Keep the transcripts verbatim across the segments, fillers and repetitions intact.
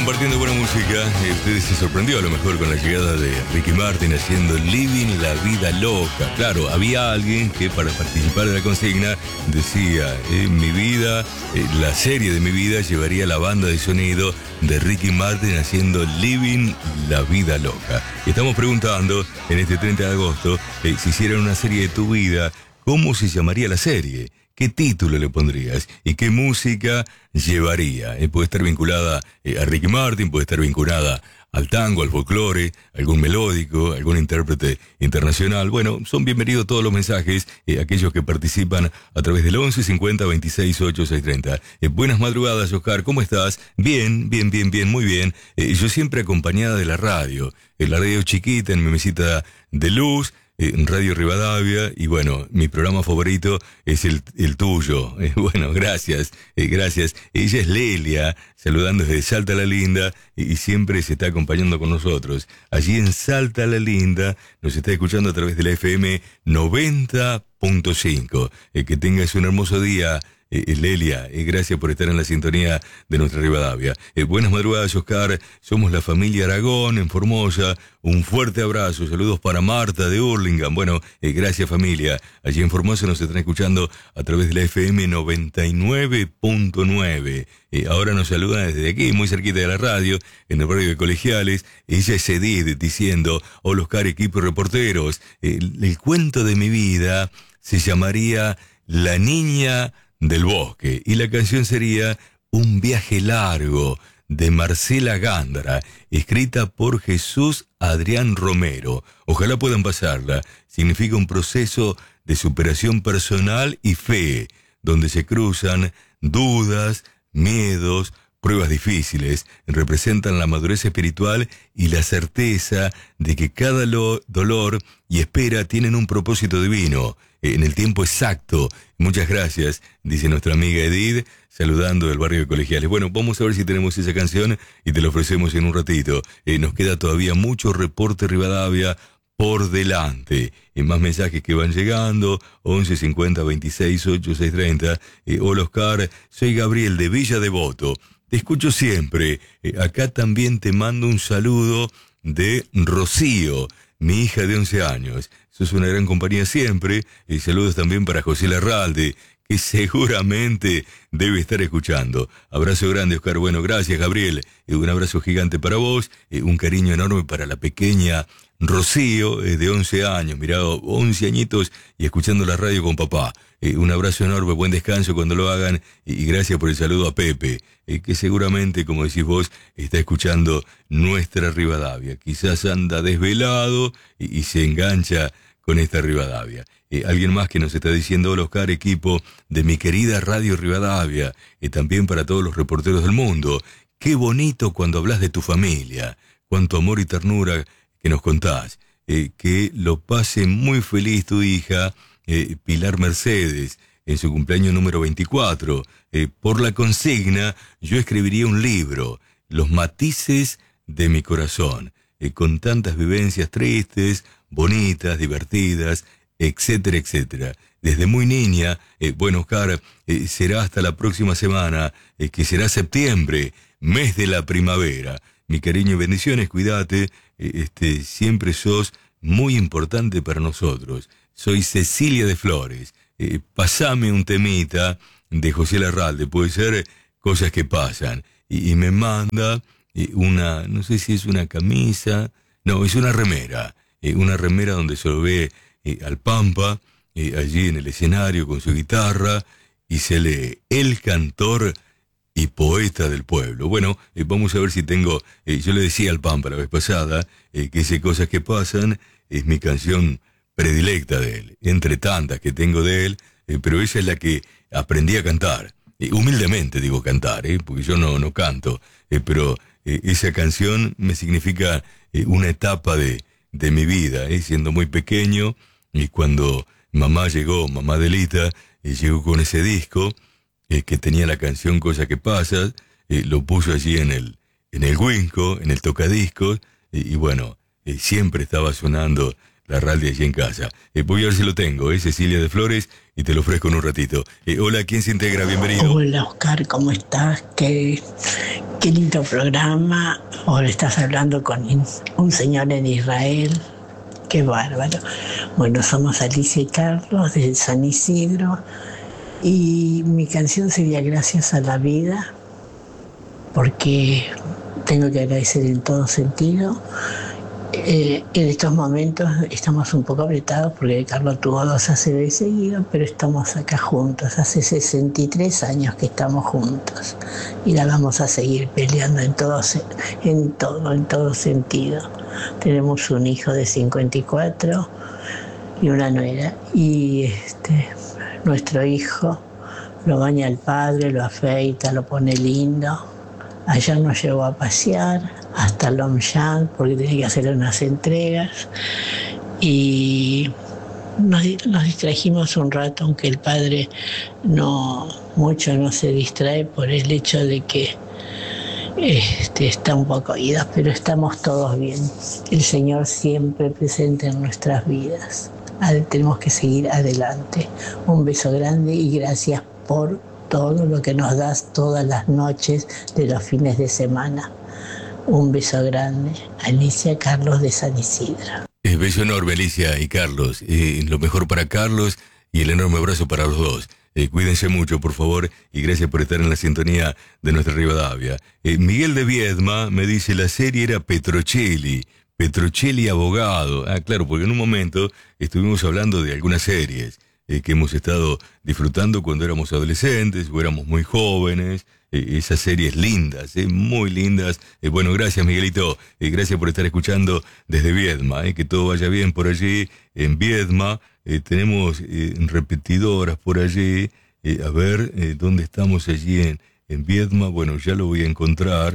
compartiendo buena música. Ustedes se sorprendió a lo mejor con la llegada de Ricky Martin haciendo Living la Vida Loca. Claro, había alguien que para participar de la consigna decía, en mi vida, eh, la serie de mi vida llevaría la banda de sonido de Ricky Martin haciendo Living la Vida Loca. Y estamos preguntando en este treinta de agosto, eh, si hicieran una serie de tu vida, ¿cómo se llamaría la serie? ¿Qué título le pondrías? ¿Y qué música llevaría? Eh, puede estar vinculada eh, a Ricky Martin, puede estar vinculada al tango, al folclore, algún melódico, algún intérprete internacional. Bueno, son bienvenidos todos los mensajes, eh, aquellos que participan a través del once cincuenta veintiséis ocho seis treinta. Eh, buenas madrugadas, Oscar, ¿cómo estás? Bien, bien, bien, bien, muy bien. Eh, yo siempre acompañada de la radio, eh, la radio chiquita en mi mesita de luz, en Radio Rivadavia, y bueno, mi programa favorito es el, el tuyo. Eh, bueno, gracias, eh, gracias. Ella es Lelia, saludando desde Salta la Linda, y, y siempre se está acompañando con nosotros. Allí en Salta la Linda, nos está escuchando a través de la F M noventa punto cinco. Eh, que tengas un hermoso día, Eh, Lelia, eh, gracias por estar en la sintonía de nuestra Rivadavia. Eh, buenas madrugadas, Oscar. Somos la familia Aragón en Formosa. Un fuerte abrazo. Saludos para Marta de Hurlingham. Bueno, eh, gracias, familia. Allí en Formosa nos están escuchando a través de la F M noventa y nueve punto nueve. Eh, ahora nos saludan desde aquí, muy cerquita de la radio, en el barrio de Colegiales. Ella es Edith diciendo, hola, Oscar, equipo y reporteros. Eh, el, el cuento de mi vida se llamaría La Niña del Bosque, y la canción sería Un viaje largo, de Marcela Gándara, escrita por Jesús Adrián Romero. Ojalá puedan pasarla. Significa un proceso de superación personal y fe, donde se cruzan dudas, miedos, pruebas difíciles. Representan la madurez espiritual y la certeza de que cada lo- dolor y espera tienen un propósito divino, en el tiempo exacto. Muchas gracias, dice nuestra amiga Edith, saludando del barrio de Colegiales. Bueno, vamos a ver si tenemos esa canción y te la ofrecemos en un ratito. Eh, nos queda todavía mucho reporte Rivadavia por delante. Y más mensajes que van llegando, once cincuenta veintiséis ocho seis treinta. Eh, hola, Oscar, soy Gabriel de Villa Devoto. Te escucho siempre. Eh, acá también te mando un saludo de Rocío, mi hija de once años. Sos una gran compañía siempre. Y saludos también para José Larralde, que seguramente debe estar escuchando. Abrazo grande, Oscar. Bueno, gracias, Gabriel. Eh, un abrazo gigante para vos. Eh, un cariño enorme para la pequeña Rocío, eh, de once años. Mirá, once añitos y escuchando la radio con papá. Eh, un abrazo enorme, buen descanso cuando lo hagan. Y, y gracias por el saludo a Pepe, eh, que seguramente, como decís vos, está escuchando nuestra Rivadavia. Quizás anda desvelado y, y se engancha con esta Rivadavia. Eh, alguien más que nos está diciendo, hola, Oscar, equipo de mi querida Radio Rivadavia, y eh, también para todos los reporteros del mundo. Qué bonito cuando hablas de tu familia, cuánto amor y ternura que nos contás. Eh, que lo pase muy feliz tu hija, eh, Pilar Mercedes, en su cumpleaños número veinticuatro. Eh, por la consigna, yo escribiría un libro, Los matices de mi corazón, eh, con tantas vivencias tristes, bonitas, divertidas, etcétera, etcétera. Desde muy niña, eh, bueno, Oscar, eh, será hasta la próxima semana, eh, que será septiembre, mes de la primavera. Mi cariño y bendiciones, cuídate, eh, este, siempre sos muy importante para nosotros. Soy Cecilia de Flores. Eh, pasame un temita de José Larralde, puede ser Cosas que Pasan. Y, y me manda eh, una, no sé si es una camisa, no, es una remera. Eh, una remera donde se lo ve eh, al Pampa, eh, allí en el escenario con su guitarra, y se lee El cantor y poeta del pueblo. Bueno, eh, vamos a ver si tengo, eh, yo le decía al Pampa la vez pasada, eh, que ese Cosas que Pasan es mi canción predilecta de él, entre tantas que tengo de él, eh, pero esa es la que aprendí a cantar. Eh, humildemente digo cantar, eh, porque yo no, no canto, eh, pero eh, esa canción me significa eh, una etapa de de mi vida, eh, siendo muy pequeño, y cuando mamá llegó, mamá Delita, eh, llegó con ese disco, eh, que tenía la canción Cosa que Pasa, eh, lo puso allí en el, en el Winco, en el tocadiscos, eh, y bueno, eh, siempre estaba sonando la Raldi allí en casa. Eh, voy a ver si lo tengo, ¿eh? Cecilia de Flores, y te lo ofrezco en un ratito. Eh, hola, ¿quién se integra? Bienvenido. Hola, Oscar, ¿cómo estás? Qué, qué lindo programa. Ahora estás hablando con un señor en Israel. Qué bárbaro. Bueno, somos Alicia y Carlos de San Isidro. Y mi canción sería Gracias a la vida, porque tengo que agradecer en todo sentido. Eh, en estos momentos estamos un poco apretados porque Carlos tuvo dos A C V seguidos, pero estamos acá juntos. Hace sesenta y tres años que estamos juntos y la vamos a seguir peleando en todo, en todo, en todo sentido. Tenemos un hijo de cincuenta y cuatro y una nuera, y este, nuestro hijo lo baña el padre, lo afeita, lo pone lindo. Ayer nos llevó a pasear hasta Lomyang porque tenía que hacer unas entregas y nos, nos distrajimos un rato, aunque el padre no mucho no se distrae por el hecho de que este, está un poco oído, pero estamos todos bien. El Señor siempre presente en nuestras vidas. Tenemos que seguir adelante. Un beso grande y gracias por todo lo que nos das todas las noches de los fines de semana. Un beso grande. Alicia, Carlos de San Isidro. Eh, beso enorme, Alicia y Carlos. Eh, lo mejor para Carlos y el enorme abrazo para los dos. Eh, cuídense mucho, por favor, y gracias por estar en la sintonía de nuestra Rivadavia. Eh, Miguel de Viedma me dice, la serie era Petrocelli. Petrocelli abogado. Ah, claro, porque en un momento estuvimos hablando de algunas series eh, que hemos estado disfrutando cuando éramos adolescentes o éramos muy jóvenes. Eh, esas series lindas, eh, muy lindas. Eh, bueno, gracias, Miguelito. Eh, gracias por estar escuchando desde Viedma. Eh, que todo vaya bien por allí en Viedma. Eh, tenemos eh, repetidoras por allí. Eh, a ver, eh, ¿dónde estamos allí en, en Viedma? Bueno, ya lo voy a encontrar.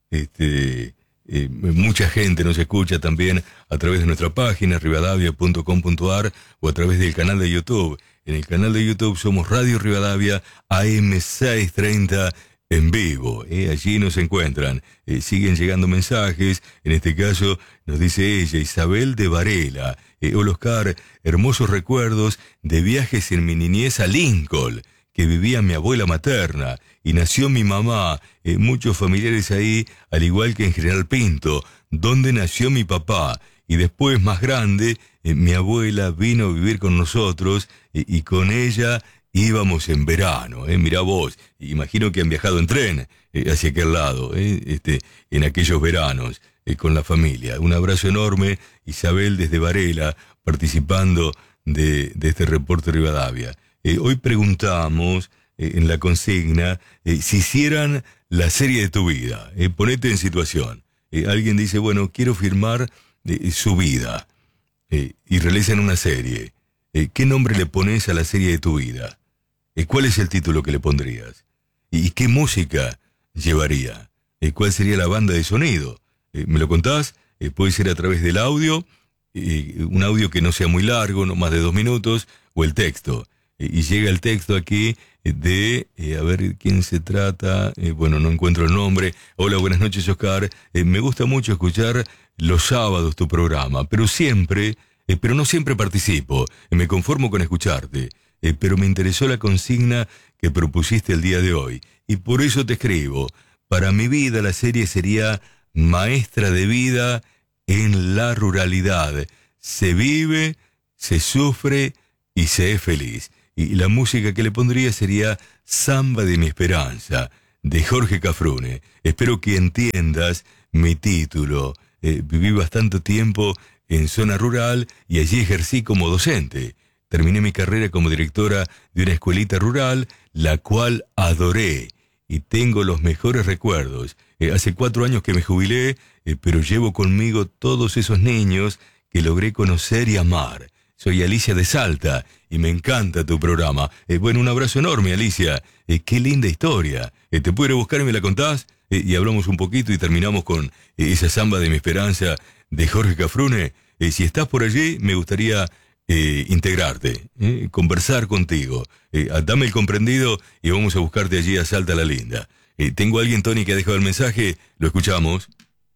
Este... Eh, mucha gente nos escucha también a través de nuestra página rivadavia punto com punto ar o a través del canal de YouTube. En el canal de YouTube somos Radio Rivadavia A M seiscientos treinta en vivo. Eh, allí nos encuentran. Eh, siguen llegando mensajes. En este caso nos dice ella, Isabel de Varela. Eh, Hola Oscar, hermosos recuerdos de viajes en mi niñez a Lincoln, que vivía mi abuela materna, y nació mi mamá, eh, muchos familiares ahí, al igual que en General Pinto, donde nació mi papá, y después, más grande, eh, mi abuela vino a vivir con nosotros, eh, y con ella íbamos en verano, eh, mirá vos, imagino que han viajado en tren eh, hacia aquel lado, eh, este, en aquellos veranos, eh, con la familia. Un abrazo enorme, Isabel desde Varela, participando de, de este reporte Rivadavia. Eh, hoy preguntamos eh, en la consigna eh, si hicieran la serie de tu vida. Eh, ponete en situación. Eh, alguien dice, bueno, quiero firmar eh, su vida eh, y realizan una serie. Eh, ¿Qué nombre le pones a la serie de tu vida? Eh, ¿Cuál es el título que le pondrías? ¿Y, y qué música llevaría? Eh, ¿Cuál sería la banda de sonido? Eh, ¿Me lo contás? Eh, puede ser a través del audio, eh, un audio que no sea muy largo, no más de dos minutos, o el texto. Y llega el texto aquí de, eh, a ver quién se trata, eh, bueno, no encuentro el nombre. Hola, buenas noches, Oscar. Eh, me gusta mucho escuchar los sábados tu programa, pero siempre, eh, pero no siempre participo. Eh, me conformo con escucharte, eh, pero me interesó la consigna que propusiste el día de hoy. Y por eso te escribo. Para mi vida la serie sería Maestra de Vida en la Ruralidad. Se vive, se sufre y se es feliz. Y la música que le pondría sería Samba de mi Esperanza, de Jorge Cafrune. Espero que entiendas mi título. Eh, viví bastante tiempo en zona rural y allí ejercí como docente. Terminé mi carrera como directora de una escuelita rural, la cual adoré y tengo los mejores recuerdos. Eh, hace cuatro años que me jubilé, eh, pero llevo conmigo todos esos niños que logré conocer y amar. Soy Alicia de Salta y me encanta tu programa. Eh, bueno, un abrazo enorme, Alicia. Eh, qué linda historia. Eh, ¿Te puedo ir a buscar y me la contás? Eh, y hablamos un poquito y terminamos con eh, esa Samba de mi Esperanza de Jorge Cafrune. Eh, si estás por allí, me gustaría eh, integrarte, eh, conversar contigo. Eh, dame el comprendido y vamos a buscarte allí a Salta la Linda. Eh, tengo a alguien, Tony, que ha dejado el mensaje. Lo escuchamos.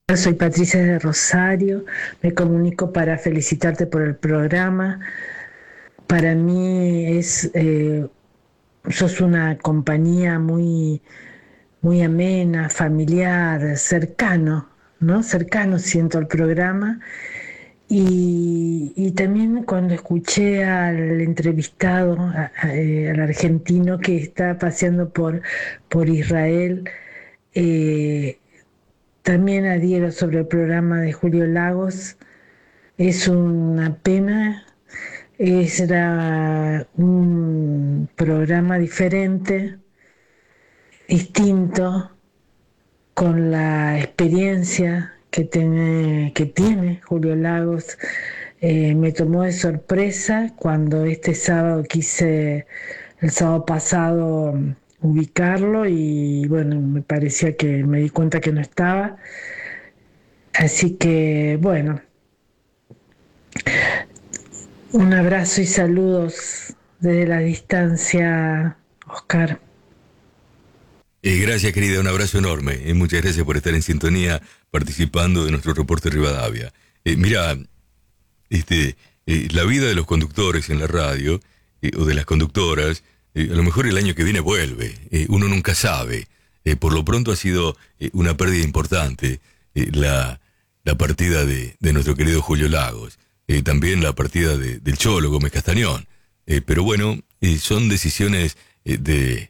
Soy Patricia de Rosario, me comunico para felicitarte por el programa. Para mí es, eh, sos una compañía muy, muy amena, familiar, cercano, ¿no? Cercano siento el programa. Y, y también cuando escuché al entrevistado, a- a- eh, al argentino que está paseando por, por Israel, eh, también adhiero sobre el programa de Julio Lagos. Es una pena, era un programa diferente, distinto, con la experiencia que tiene, que tiene Julio Lagos. Eh, me tomó de sorpresa cuando este sábado quise, el sábado pasado, ubicarlo y bueno, me parecía que me di cuenta que no estaba. Así que bueno, un abrazo y saludos desde la distancia, Oscar. Eh, gracias, querida, un abrazo enorme. Eh, muchas gracias por estar en sintonía, participando de nuestro reporte Rivadavia. Eh, mira, este, eh, la vida de los conductores en la radio, eh, o de las conductoras, eh, a lo mejor el año que viene vuelve, eh, uno nunca sabe. Eh, por lo pronto ha sido eh, una pérdida importante eh, la, la partida de, de nuestro querido Julio Lagos, eh, también la partida de, del Cholo Gómez Castañón. Eh, pero bueno, eh, son decisiones eh, de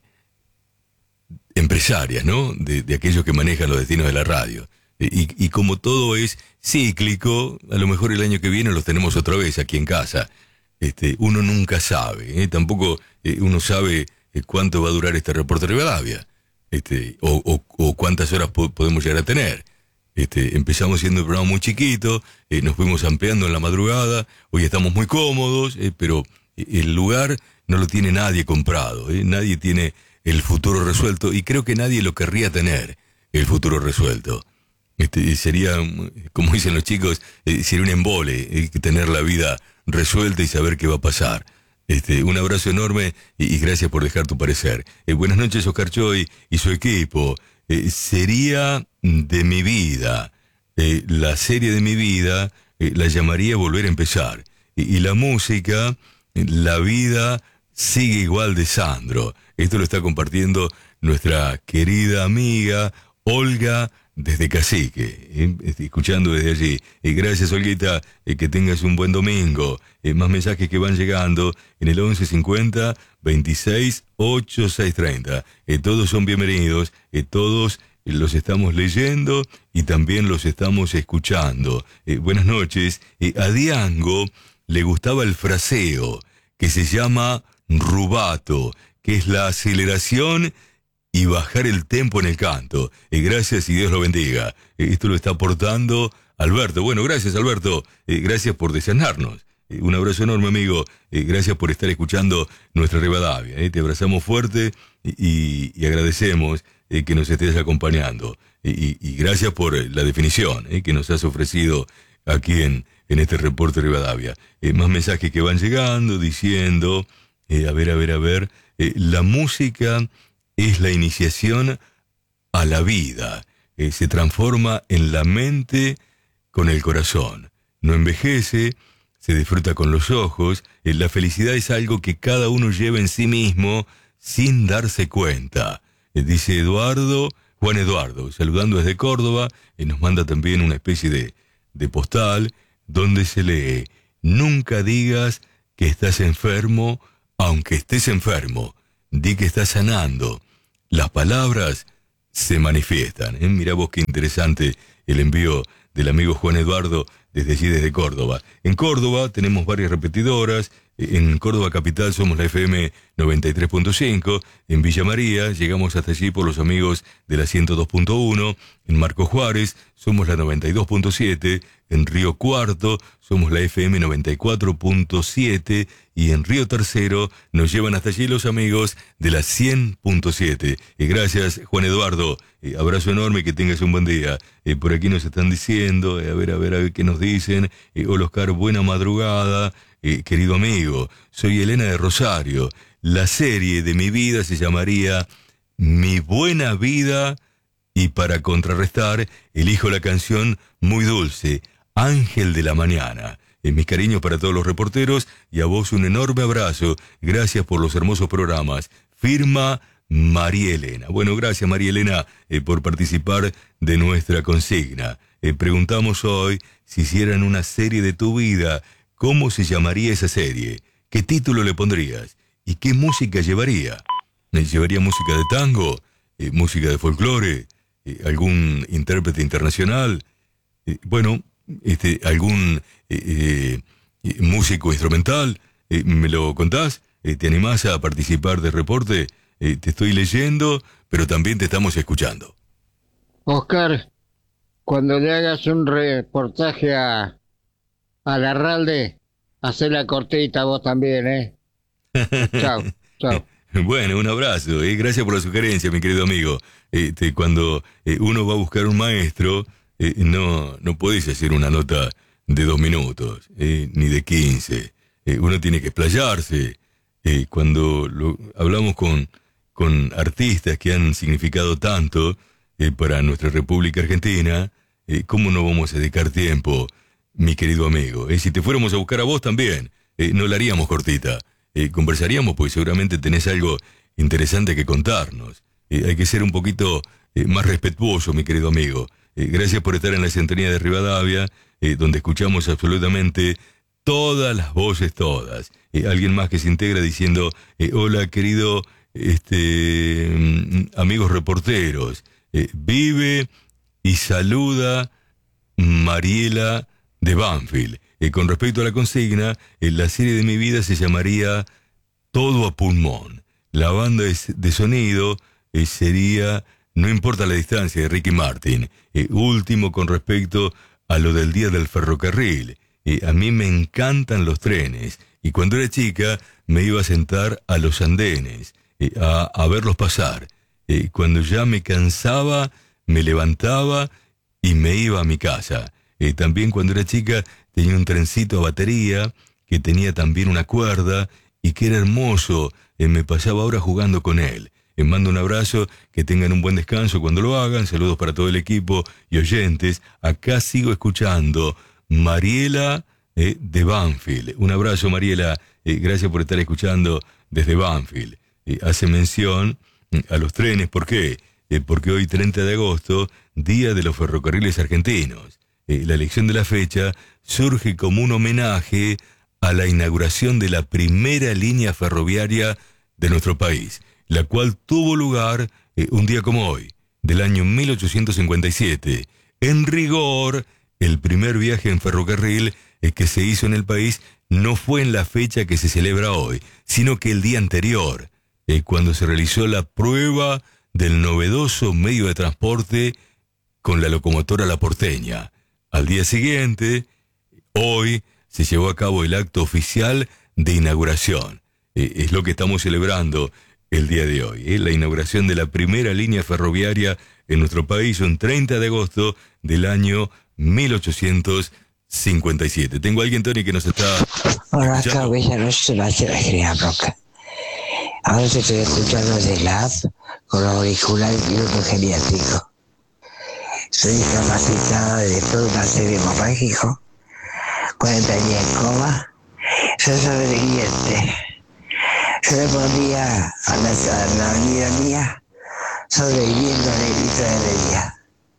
empresarias, ¿no? De, de aquellos que manejan los destinos de la radio. Y, y como todo es cíclico, a lo mejor el año que viene los tenemos otra vez aquí en casa. Este, uno nunca sabe, ¿eh? Tampoco eh, uno sabe eh, cuánto va a durar este reporte de Rivadavia, este, o, o, o cuántas horas po- podemos llegar a tener. Este, empezamos siendo un programa muy chiquito, eh, nos fuimos ampliando en la madrugada, hoy estamos muy cómodos, eh, pero el lugar no lo tiene nadie comprado, ¿eh? Nadie tiene el futuro resuelto y creo que nadie lo querría tener, el futuro resuelto. Este, sería, como dicen los chicos, eh, sería un embole eh, tener la vida resuelta y saber qué va a pasar. Este, un abrazo enorme y, y gracias por dejar tu parecer. Eh, buenas noches, Oscar Choy y su equipo. Eh, sería de mi vida, eh, la serie de mi vida, eh, la llamaría Volver a Empezar. Y, y la música, eh, La vida sigue igual de Sandro. Esto lo está compartiendo nuestra querida amiga Olga desde Cacique, eh, escuchando desde allí. Eh, gracias, Olguita, eh, que tengas un buen domingo. Eh, más mensajes que van llegando en el once cincuenta veintiséis ochenta y seis treinta. Eh, todos son bienvenidos, eh, todos los estamos leyendo y también los estamos escuchando. Eh, buenas noches. Eh, a Diango le gustaba el fraseo, que se llama rubato, que es la aceleración y bajar el tempo en el canto. Eh, gracias y Dios lo bendiga. Eh, esto lo está aportando Alberto. Bueno, gracias, Alberto. Eh, gracias por desearnos. Eh, un abrazo enorme, amigo. Eh, gracias por estar escuchando nuestra Rivadavia. Eh, te abrazamos fuerte y, y, y agradecemos eh, que nos estés acompañando. Eh, y, y gracias por eh, la definición eh, que nos has ofrecido aquí en, en este reporte Rivadavia. Eh, más mensajes que van llegando diciendo, eh, a ver, a ver, a ver, eh, la música es la iniciación a la vida. Eh, se transforma en la mente con el corazón. No envejece, se disfruta con los ojos. Eh, la felicidad es algo que cada uno lleva en sí mismo sin darse cuenta. Eh, dice Eduardo, Juan Eduardo, saludando desde Córdoba, y nos manda también una especie de, de postal donde se lee: nunca digas que estás enfermo, aunque estés enfermo. Di que estás sanando. Las palabras se manifiestan. ¿eh? Mirá vos qué interesante el envío del amigo Juan Eduardo desde allí, desde Córdoba. En Córdoba tenemos varias repetidoras. En Córdoba Capital somos la F M noventa y tres punto cinco. En Villa María llegamos hasta allí por los amigos de la ciento dos punto uno. En Marcos Juárez somos la noventa y dos punto siete. En Río Cuarto somos la F M noventa y cuatro punto siete. Y en Río Tercero nos llevan hasta allí los amigos de la cien punto siete. Y gracias, Juan Eduardo. Eh, abrazo enorme, que tengas un buen día. Eh, por aquí nos están diciendo, eh, a ver, a ver, a ver qué nos dicen. Eh, hola, Oscar, buena madrugada. Eh, querido amigo, soy Elena de Rosario. La serie de mi vida se llamaría Mi Buena Vida Y para contrarrestar, elijo la canción muy dulce, Ángel de la Mañana. En mis cariños para todos los reporteros y a vos un enorme abrazo. Gracias por los hermosos programas. Firma María Elena. Bueno, gracias María Elena eh, por participar de nuestra consigna. Eh, preguntamos hoy si hicieran una serie de tu vida, ¿cómo se llamaría esa serie? ¿Qué título le pondrías? ¿Y qué música llevaría? ¿Llevaría música de tango? Eh, ¿Música de folclore? Eh, ¿Algún intérprete internacional? Eh, bueno, este, ¿algún eh, eh, músico instrumental? Eh, ¿Me lo contás? Eh, ¿Te animás a participar del reporte? Eh, te estoy leyendo, pero también te estamos escuchando. Oscar, cuando le hagas un reportaje a, a Larralde, hacé la cortita vos también, ¿eh? Chao, chao. Bueno, un abrazo. Eh. Gracias por la sugerencia, mi querido amigo. Este, cuando eh, uno va a buscar un maestro, eh, no, no podés hacer una nota de dos minutos, eh, ni de quince. Eh, uno tiene que explayarse. Eh, cuando lo, hablamos con, con artistas que han significado tanto eh, para nuestra República Argentina, eh, ¿cómo no vamos a dedicar tiempo, mi querido amigo? Eh, si te fuéramos a buscar a vos también, eh, no la haríamos cortita. Eh, conversaríamos, pues seguramente tenés algo interesante que contarnos. Eh, hay que ser un poquito eh, más respetuoso, mi querido amigo. Eh, gracias por estar en la sintonía de Rivadavia, eh, donde escuchamos absolutamente todas las voces, todas. Eh, alguien más que se integra diciendo, eh, hola querido este, mm, amigos reporteros, eh, vive y saluda Mariela de Banfield. Eh, con respecto a la consigna, eh, la serie de mi vida se llamaría Todo a Pulmón. La banda de sonido eh, sería No importa la distancia, de Ricky Martin. Eh, último, con respecto a lo del día del ferrocarril. Eh, a mí me encantan los trenes. Y cuando era chica me iba a sentar a los andenes, eh, a, a verlos pasar. Eh, cuando ya me cansaba, me levantaba y me iba a mi casa. Eh, también cuando era chica tenía un trencito a batería que tenía también una cuerda y que era hermoso. Eh, me pasaba horas jugando con él. Les mando un abrazo, que tengan un buen descanso cuando lo hagan. Saludos para todo el equipo y oyentes. Acá sigo escuchando Mariela eh, de Banfield. Un abrazo, Mariela. Eh, gracias por estar escuchando desde Banfield. Eh, hace mención a los trenes. ¿Por qué? Eh, porque hoy, treinta de agosto, Día de los Ferrocarriles Argentinos. Eh, la elección de la fecha surge como un homenaje a la inauguración de la primera línea ferroviaria de nuestro país, la cual tuvo lugar eh, un día como hoy, del año mil ochocientos cincuenta y siete. En rigor, el primer viaje en ferrocarril eh, que se hizo en el país no fue en la fecha que se celebra hoy, sino que el día anterior, eh, cuando se realizó la prueba del novedoso medio de transporte con la locomotora La Porteña. Al día siguiente, hoy, se llevó a cabo el acto oficial de inauguración. Eh, es lo que estamos celebrando el día de hoy, ¿eh? La inauguración de la primera línea ferroviaria en nuestro país, un treinta de agosto del año mil ochocientos cincuenta y siete. Tengo a alguien, Tony, que nos está... Hola, acá Bella Noche, la Genia Roca. Ahora te estoy escuchando desde la app con los auriculares y otro geriátrico. Soy discapacitada de toda una serie hemorrágico, cuarenta días en coma. Soy sobreviviente. Yo le pondría a la, a la vida mía sobreviviendo a la grita de Heredia.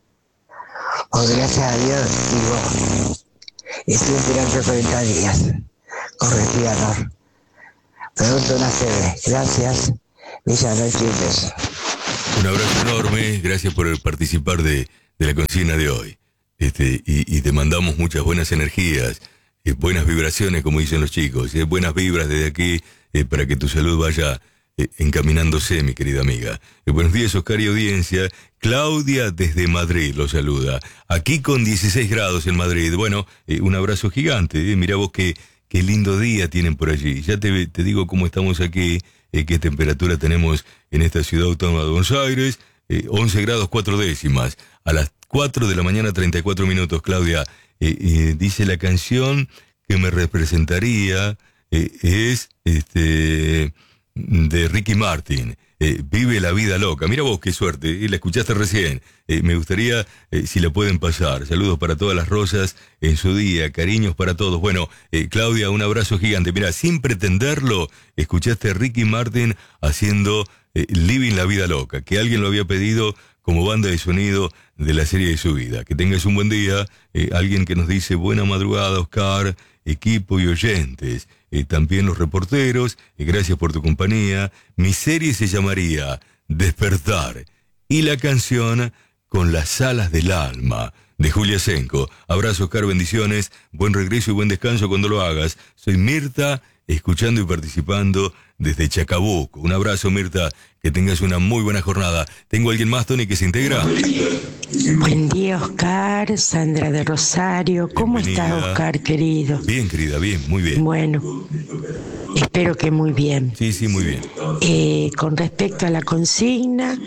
Pues gracias a Dios, digo, estoy esperando cuarenta días con respirador. Pronto naceré. Gracias. Villa Noche y beso. Un abrazo enorme. Gracias por participar de, de la consigna de hoy. Este, y, y te mandamos muchas buenas energías, eh, buenas vibraciones, como dicen los chicos, eh, buenas vibras desde aquí, eh, para que tu salud vaya eh, encaminándose, mi querida amiga. Eh, buenos días, Oscar y audiencia. Claudia desde Madrid lo saluda. Aquí con dieciséis grados en Madrid. Bueno, eh, un abrazo gigante. Eh. Mirá vos qué, qué lindo día tienen por allí. Ya te, te digo cómo estamos aquí, eh, qué temperatura tenemos en esta ciudad autónoma de Buenos Aires. Eh, once grados cuatro décimas. A las cuatro de la mañana, treinta y cuatro minutos, Claudia. Eh, eh, dice la canción que me representaría eh, es este de Ricky Martin. eh, Vive la vida loca. Mira vos, qué suerte, y la escuchaste recién. Eh, me gustaría, eh, si la pueden pasar. Saludos para todas las rosas en su día, cariños para todos. Bueno, eh, Claudia, un abrazo gigante. Mira, sin pretenderlo, escuchaste a Ricky Martin haciendo eh, Living la vida loca, que alguien lo había pedido como banda de sonido de la serie de su vida. Que tengas un buen día. Eh, alguien que nos dice, buena madrugada, Oscar, equipo y oyentes. Eh, también los reporteros, eh, gracias por tu compañía. Mi serie se llamaría Despertar. Y la canción Con las alas del alma, de Julia Senko. Abrazo, Oscar, bendiciones, buen regreso y buen descanso cuando lo hagas. Soy Mirta, escuchando y participando desde Chacabuco. Un abrazo, Mirta, que tengas una muy buena jornada. ¿Tengo alguien más, Tony, que se integra? Buen día, Oscar, Sandra de Rosario. ¿Cómo Bienvenida. estás, Oscar, querido? Bien, querida, bien, muy bien. Bueno, espero que muy bien. Sí, sí, muy bien. Eh, con respecto a la consigna,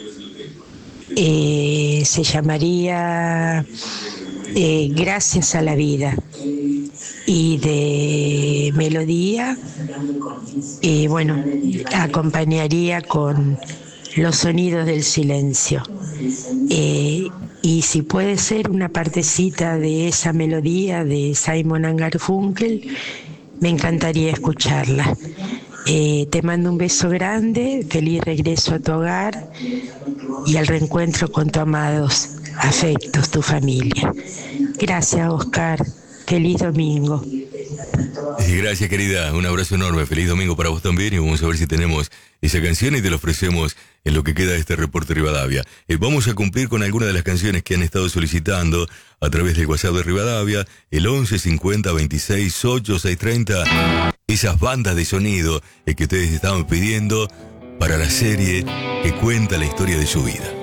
eh, se llamaría eh, Gracias a la vida. Y de melodía, eh, bueno, acompañaría con Los sonidos del silencio. Eh, y si puede ser una partecita de esa melodía de Simon and Garfunkel, me encantaría escucharla. Eh, te mando un beso grande, feliz regreso a tu hogar y al reencuentro con tus amados afectos, tu familia. Gracias, Oscar. Feliz domingo. Sí, gracias, querida. Un abrazo enorme. Feliz domingo para vos también. Y vamos a ver si tenemos esa canción y te la ofrecemos en lo que queda de este reporte Rivadavia. Eh, vamos a cumplir con algunas de las canciones que han estado solicitando a través del WhatsApp de Rivadavia, el once cincuenta veintiséis ocho seis treinta. Esas bandas de sonido eh, que ustedes estaban pidiendo para la serie que cuenta la historia de su vida.